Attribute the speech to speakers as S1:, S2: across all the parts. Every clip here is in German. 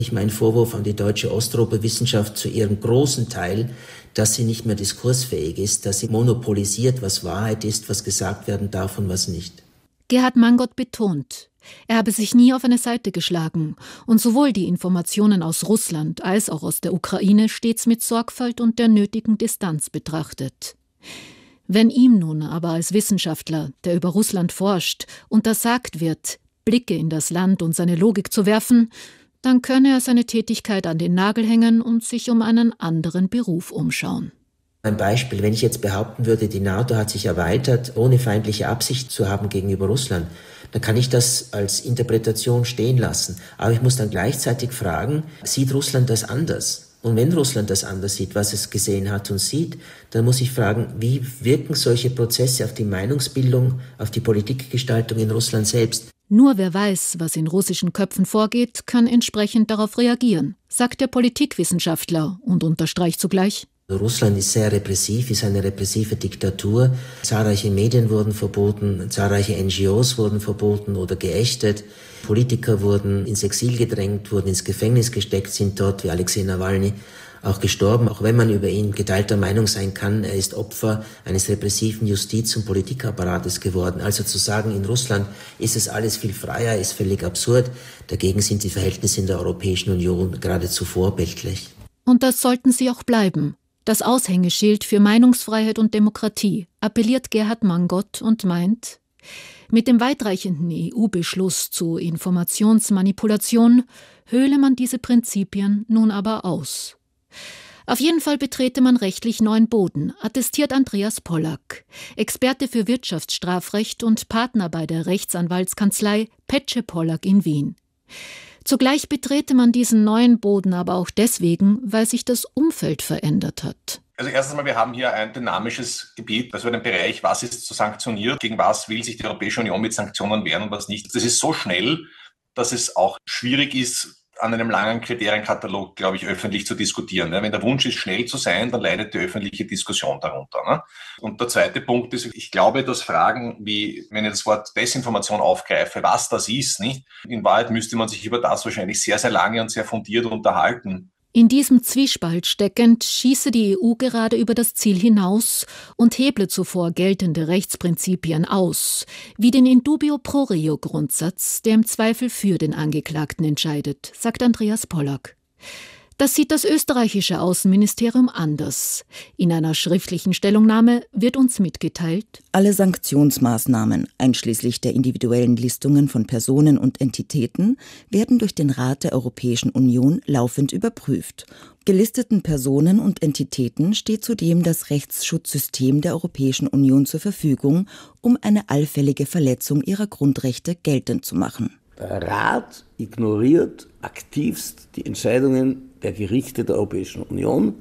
S1: Mein Vorwurf an die deutsche Osteuropa-Wissenschaft zu ihrem großen Teil, dass sie nicht mehr diskursfähig ist, dass sie monopolisiert, was Wahrheit ist, was gesagt werden darf und was nicht.
S2: Gerhard Mangot betont, er habe sich nie auf eine Seite geschlagen und sowohl die Informationen aus Russland als auch aus der Ukraine stets mit Sorgfalt und der nötigen Distanz betrachtet. Wenn ihm nun aber als Wissenschaftler, der über Russland forscht, untersagt wird, Blicke in das Land und seine Logik zu werfen, dann könne er seine Tätigkeit an den Nagel hängen und sich um einen anderen Beruf umschauen.
S1: Ein Beispiel, wenn ich jetzt behaupten würde, die NATO hat sich erweitert, ohne feindliche Absicht zu haben gegenüber Russland, dann kann ich das als Interpretation stehen lassen. Aber ich muss dann gleichzeitig fragen, sieht Russland das anders? Und wenn Russland das anders sieht, was es gesehen hat und sieht, dann muss ich fragen, wie wirken solche Prozesse auf die Meinungsbildung, auf die Politikgestaltung in Russland selbst?
S2: Nur wer weiß, was in russischen Köpfen vorgeht, kann entsprechend darauf reagieren, sagt der Politikwissenschaftler und unterstreicht zugleich:
S1: Russland ist sehr repressiv, ist eine repressive Diktatur. Zahlreiche Medien wurden verboten, zahlreiche NGOs wurden verboten oder geächtet. Politiker wurden ins Exil gedrängt, wurden ins Gefängnis gesteckt, sind dort wie Alexei Nawalny auch gestorben. Auch wenn man über ihn geteilter Meinung sein kann, er ist Opfer eines repressiven Justiz- und Politikapparates geworden. Also zu sagen, in Russland ist es alles viel freier, ist völlig absurd. Dagegen sind die Verhältnisse in der Europäischen Union geradezu vorbildlich.
S2: Und das sollten sie auch bleiben. Das Aushängeschild für Meinungsfreiheit und Demokratie, appelliert Gerhard Mangot und meint, mit dem weitreichenden EU-Beschluss zu Informationsmanipulation höhle man diese Prinzipien nun aber aus. Auf jeden Fall betrete man rechtlich neuen Boden, attestiert Andreas Pollack, Experte für Wirtschaftsstrafrecht und Partner bei der Rechtsanwaltskanzlei Petsche Pollack in Wien. Zugleich betrete man diesen neuen Boden aber auch deswegen, weil sich das Umfeld verändert hat.
S3: Also erstens mal, wir haben hier ein dynamisches Gebiet, also den Bereich, was ist zu sanktioniert, gegen was will sich die Europäische Union mit Sanktionen wehren und was nicht. Das ist so schnell, dass es auch schwierig ist, an einem langen Kriterienkatalog, glaube ich, öffentlich zu diskutieren. Wenn der Wunsch ist, schnell zu sein, dann leidet die öffentliche Diskussion darunter. Und der zweite Punkt ist, ich glaube, dass Fragen wie, wenn ich das Wort Desinformation aufgreife, was das ist, nicht? In Wahrheit müsste man sich über das wahrscheinlich sehr, sehr lange und sehr fundiert unterhalten.
S2: In diesem Zwiespalt steckend schieße die EU gerade über das Ziel hinaus und heble zuvor geltende Rechtsprinzipien aus, wie den In dubio pro reo Grundsatz, der im Zweifel für den Angeklagten entscheidet, sagt Andreas Pollack. Das sieht das österreichische Außenministerium anders. In einer schriftlichen Stellungnahme wird uns mitgeteilt:
S4: Alle Sanktionsmaßnahmen, einschließlich der individuellen Listungen von Personen und Entitäten, werden durch den Rat der Europäischen Union laufend überprüft. Gelisteten Personen und Entitäten steht zudem das Rechtsschutzsystem der Europäischen Union zur Verfügung, um eine allfällige Verletzung ihrer Grundrechte geltend zu machen.
S5: Der Rat ignoriert aktivst die Entscheidungen der Gerichte der Europäischen Union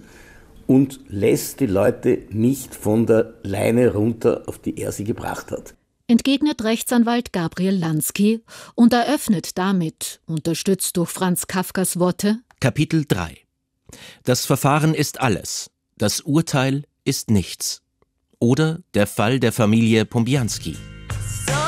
S5: und lässt die Leute nicht von der Leine runter, auf die er sie gebracht hat.
S2: Entgegnet Rechtsanwalt Gabriel Lansky und eröffnet damit, unterstützt durch Franz Kafkas Worte:
S6: Kapitel 3: Das Verfahren ist alles, das Urteil ist nichts. Oder der Fall der Familie Pombianski.